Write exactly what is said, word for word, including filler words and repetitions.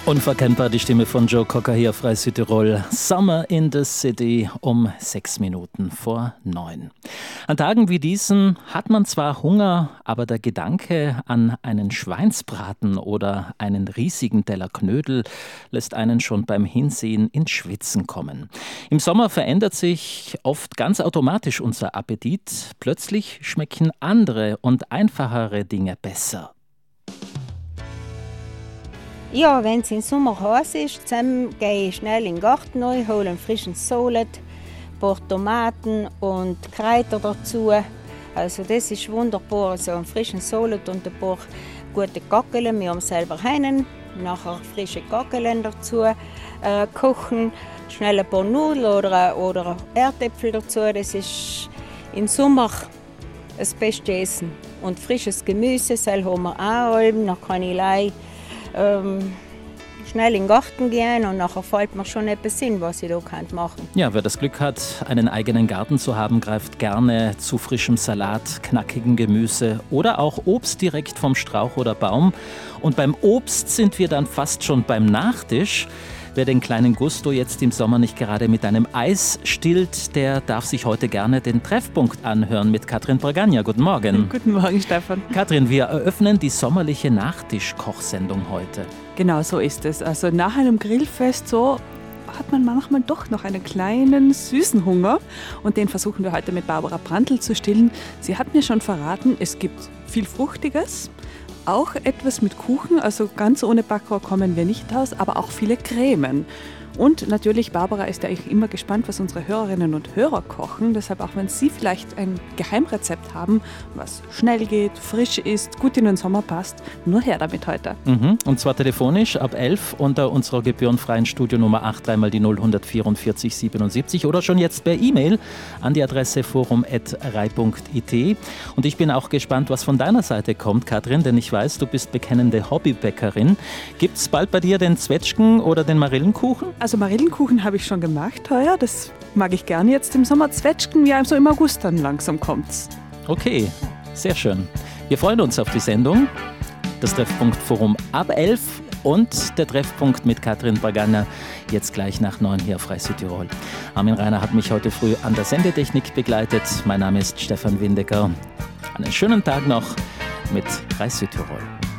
Unverkennbar die Stimme von Joe Cocker hier auf Frei Südtirol. Summer in the City um sechs Minuten vor neun. An Tagen wie diesen hat man zwar Hunger, aber der Gedanke an einen Schweinsbraten oder einen riesigen Teller Knödel lässt einen schon beim Hinsehen ins Schwitzen kommen. Im Sommer verändert sich oft ganz automatisch unser Appetit. Plötzlich schmecken andere und einfachere Dinge besser. Ja, wenn es im Sommer heiß ist, dann gehe ich schnell in den Garten rein, hole einen frischen Salat, ein paar Tomaten und Kräuter dazu. Also das ist wunderbar, so einen frischen Salat und ein paar gute Gackeln. Wir haben selber heinen, nachher frische Gackeln dazu äh, kochen, schnell ein paar Nudeln oder, oder Erdäpfel dazu. Das ist im Sommer das beste Essen. Und frisches Gemüse, das haben wir auch. Dann kann ich gleich Ähm, schnell in den Garten gehen und nachher fällt mir schon etwas in, was ich da machen kann. Ja, wer das Glück hat, einen eigenen Garten zu haben, greift gerne zu frischem Salat, knackigem Gemüse oder auch Obst direkt vom Strauch oder Baum. Und beim Obst sind wir dann fast schon beim Nachtisch. Wer den kleinen Gusto jetzt im Sommer nicht gerade mit einem Eis stillt, der darf sich heute gerne den Treffpunkt anhören mit Katrin Bragagna. Guten Morgen. Guten Morgen, Stefan. Katrin, wir eröffnen die sommerliche Nachtischkochsendung heute. Genau so ist es. Also nach einem Grillfest so hat man manchmal doch noch einen kleinen süßen Hunger und den versuchen wir heute mit Barbara Brandl zu stillen. Sie hat mir schon verraten, es gibt viel Fruchtiges, auch etwas mit Kuchen, also ganz ohne Backrohr kommen wir nicht aus, aber auch viele Cremen. Und natürlich, Barbara ist ja eigentlich immer gespannt, was unsere Hörerinnen und Hörer kochen. Deshalb auch, wenn Sie vielleicht ein Geheimrezept haben, was schnell geht, frisch ist, gut in den Sommer passt, nur her damit heute. Mhm. Und zwar telefonisch ab elf unter unserer gebührenfreien Studionummer acht drei mal die null eins vier vier siebenundsiebzig oder schon jetzt per E-Mail an die Adresse forum at rei punkt i t. Und ich bin auch gespannt, was von deiner Seite kommt, Katrin, denn ich weiß, du bist bekennende Hobbybäckerin. Gibt es bald bei dir den Zwetschgen oder den Marillenkuchen? Also Marillenkuchen habe ich schon gemacht heuer, das mag ich gerne jetzt im Sommer. Zwetschgen, ja, so im August dann langsam kommt's. Okay, sehr schön. Wir freuen uns auf die Sendung. Das Treffpunkt Forum ab elf und der Treffpunkt mit Katrin Bragagna jetzt gleich nach neun hier auf Frei Südtirol. Armin Rainer hat mich heute früh an der Sendetechnik begleitet. Mein Name ist Stefan Windecker. Einen schönen Tag noch mit Frei Südtirol.